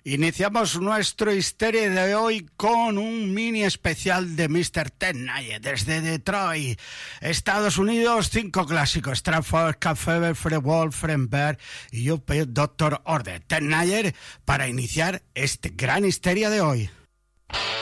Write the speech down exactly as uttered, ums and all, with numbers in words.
Iniciamos nuestro Histeria de hoy con un mini especial de míster Ted Nugent desde Detroit, Estados Unidos. Cinco clásicos: Stratford, Café, Fred Wolf, Fred Bear y yo, Doctor Order. Ted Nugent para iniciar este gran Histeria de hoy.